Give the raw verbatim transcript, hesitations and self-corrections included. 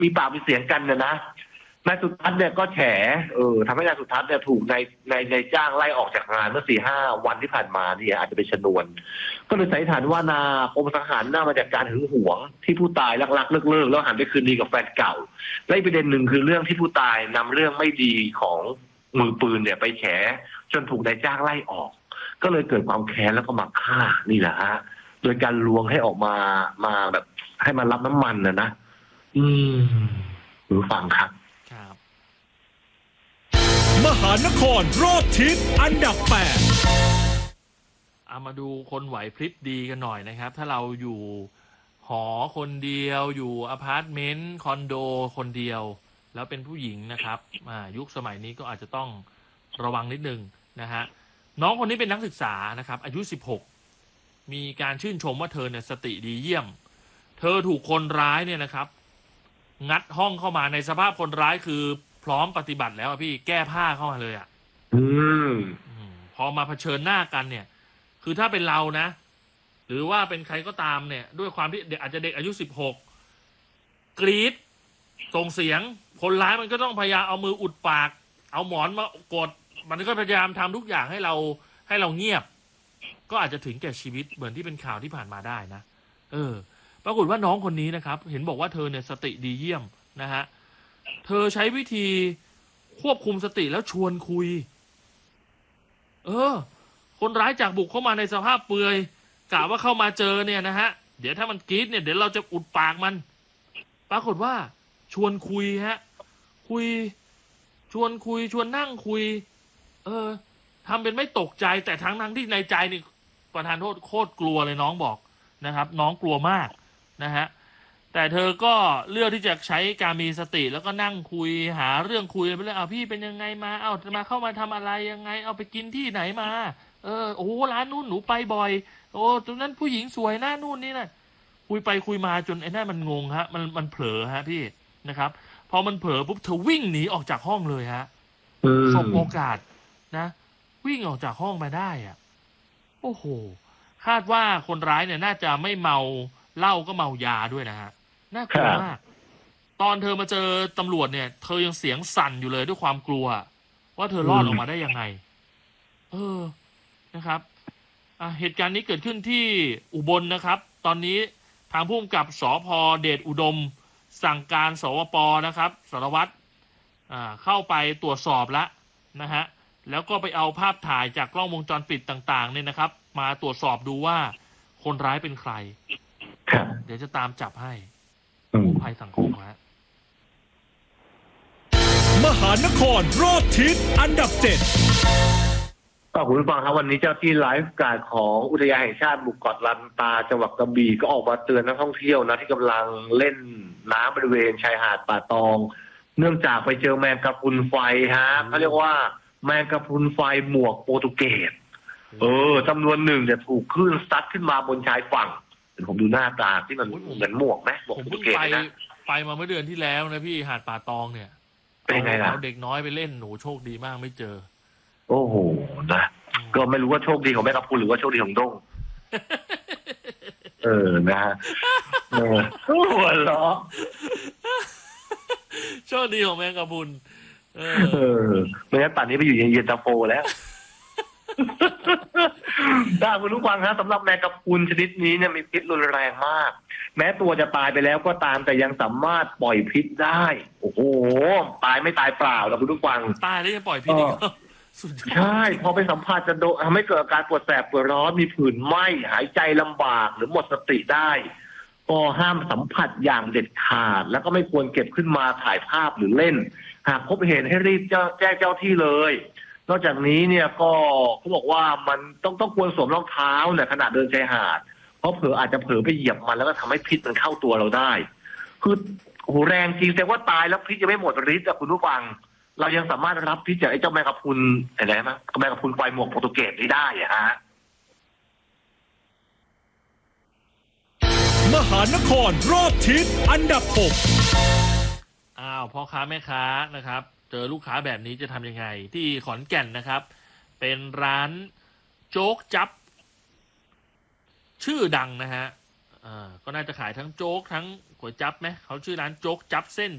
มีปากมีเสียงกันเนี่ยนะนายสุทัศน์เนี่ยก็แฉเออทำให้นายสุทัศน์เนี่ยถูกในในในจ้างไล่ออกจากงานเมื่อสี่ห้าวันที่ผ่านมาเนี่ยอาจจะเป็นชนวนก็เลยสันนิษฐานว่านาปมสังหารน่ามาจากการหึงหวงที่ผู้ตายรักๆเลิกๆแล้วหันไปคืนดีกับแฟนเก่าและอีกประเด็นหนึ่งคือเรื่องที่ผู้ตายนำเรื่องไม่ดีของมือปืนเนี่ยไปแฉจนถูกนายจ้างไล่ออกก็เลยเกิดความแค้นแล้วก็มาฆ่านี่แหละฮะโดยการลวงให้ออกมามาแบบให้มันรับน้ำมันนะนะอืมหรือฟังครับครับมหานครรอบทิศอันดับแปดเอามาดูคนไหวพริบดีกันหน่อยนะครับ ถ้าเราอยู่หอคนเดียวอยู่อพาร์ตเมนต์คอนโดคนเดียวแล้วเป็นผู้หญิงนะครับยุคสมัยนี้ก็อาจจะต้องระวังนิดนึงนะฮะน้องคนนี้เป็นนักศึกษานะครับอายุสิบหกมีการชื่นชมว่าเธอเนี่ยสติดีเยี่ยมเธอถูกคนร้ายเนี่ยนะครับงัดห้องเข้ามาในสภาพคนร้ายคือพร้อมปฏิบัติแล้วพี่แก้ผ้าเข้ามาเลยอ่ะอืมพอมาเผชิญหน้ากันเนี่ยคือถ้าเป็นเรานะหรือว่าเป็นใครก็ตามเนี่ยด้วยความที่เด็กอาจจะเด็กอายุสิบหกกรีดส่งเสียงคนร้ายมันก็ต้องพยายามเอามืออุดปากเอาหมอนมากดมันก็พยายามทำทุกอย่างให้เราให้เราเงียบก็อาจจะถึงแก่ชีวิตเหมือนที่เป็นข่าวที่ผ่านมาได้นะเออปรากฏว่าน้องคนนี้นะครับเห็นบอกว่าเธอเนี่ยสติดีเยี่ยมนะฮะเธอใช้วิธีควบคุมสติแล้วชวนคุยเออคนร้ายจากบุกเข้ามาในสภาพเปลือยกะว่าเข้ามาเจอเนี่ยนะฮะเดี๋ยวถ้ามันกรี๊ดเนี่ยเดี๋ยวเราจะอุดปากมันปรากฏว่าชวนคุยฮะคุยชวนคุยชวนนั่งคุยเออทำเป็นไม่ตกใจแต่ทั้งทั้งที่ในใจนี่ประธานโทษโคตรกลัวเลยน้องบอกนะครับน้องกลัวมากนะฮะแต่เธอก็เลือกที่จะใช้การมีสติแล้วก็นั่งคุยหาเรื่องคุยไปเลยเอาพี่เป็นยังไงมาเอาจะมาเข้ามาทำอะไรยังไงเอาไปกินที่ไหนมาเออโอ้ร้านนู่นหนูไปบ่อยโอ้ตรงนั้นผู้หญิงสวยหน้านู่นนี่นะคุยไปคุยมาจนไอ้นั่นมันงงฮะมันมันเผลอฮะพี่นะครับพอมันเผลอปุ๊บเธอวิ่งหนีออกจากห้องเลยฮะสบโอกาสนะวิ่งออกจากห้องมาได้อ่ะโอ้โหคาดว่าคนร้ายเนี่ยน่าจะไม่เมาเหล้าก็เมายาด้วยนะฮะน่ากลัวมากตอนเธอมาเจอตำรวจเนี่ยเธอยังเสียงสั่นอยู่เลยด้วยความกลัวว่าเธอรอดออกมาได้ยังไงเออนะครับอ่ะเหตุการณ์นี้เกิดขึ้นที่อุบลนะครับตอนนี้ทางผู้กำกับสภ.เดชอุดมสั่งการสวป.นะครับสารวัตรอ่าเข้าไปตรวจสอบแล้วนะฮะแล้วก็ไปเอาภาพถ่ายจากกล้องวงจรปิดต่างๆเนี่ยนะครับมาตรวจสอบดูว่าคนร้ายเป็นใครเดี๋ยวจะตามจับให้กู้ภัยสังคมฮะมหานครรอบทิศอันดับเจ็ดก็คุณผู้ฟังครับวันนี้เจ้าที่ไลฟ์การ์ดของอุทยานแห่งชาติหมู่เกาะลันตาจังหวัดกระบี่ก็ออกมาเตือนนักท่องเที่ยวนะที่กำลังเล่นน้ำบริเวณชายหาดป่าตองเนื่องจากไปเจอแมงกะพรุนไฟฮะเขาเรียกว่าแมงกะพรุนไฟหมวกโปรตุเกสเออจำนวนหนึ่งจะถูกคลื่นซัดขึ้นมาบนชายฝั่งผมดูหน้าตาที่มันเหมือนหมวกไหมหมวกโปรตุเกสนะไปมาเมื่อเดือนที่แล้วนะพี่หาดป่าตองเนี่ยเป็นไงล่ะเอาเด็กน้อยไปเล่นหนูโชคดีมากไม่เจอโอ้โหนะก็ไม่รู้ว่าโชคดีของแม่กะพรุนหรือว่าโชคดีของด้งเออนะฮะเออหัวเราะโชคดีของแมงกะพรุนเออไม่งั้นป่านนี้ไปอยู่เย็นตาโฟแล้วถ้าคุณรู้ฟังครับสำหรับแมงกะพรุนชนิดนี้เนี่ยมีพิษรุนแรงมากแม้ตัวจะตายไปแล้วก็ตามแต่ยังสามารถปล่อยพิษได้โอ้โหตายไม่ตายเปล่าเราคุณรู้ฟังตายแล้วยังปล่อยพิษอีกใช่พอไปสัมผัสจะโดนทำให้เกิดอาการปวดแสบปวดร้อนมีผื่นไหม้หายใจลำบากหรือหมดสติได้ก็ห้ามสัมผัสอย่างเด็ดขาดแล้วก็ไม่ควรเก็บขึ้นมาถ่ายภาพหรือเล่นหากพบเห็นให้รีบแจ้งเจ้าที่เลยนอกจากนี้เนี่ยก็เขาบอกว่ามันต้องต้องควรสวมรองเท้าเนี่ยขณะเดินชายหาดเพราะเผลออาจจะเผลอไปเหยียบมันแล้วก็ทำให้พิษมันเข้าตัวเราได้คือโอ้โหแรงจริงแต่ว่าตายแล้วพิษยังไม่หมดฤทธิ์อ่ะคุณผู้ฟังเรายังสามารถรับพิษจากไอ้เจ้าแมงกะพรุนอะไรนะแมงกะพรุนไฟหมวกโปรตุเกสได้อะฮะมหานครรอบทิศอันดับหกอ้าวพ่อค้าแม่ค้านะครับเจอลูกค้าแบบนี้จะทำยังไงที่ขอนแก่นนะครับเป็นร้านโจ๊กจั๊บชื่อดังนะฮะอ่าก็น่าจะขายทั้งโจ๊กทั้งก๋วยจั๊บไหมเขาชื่อร้านโจ๊กจั๊บเส้น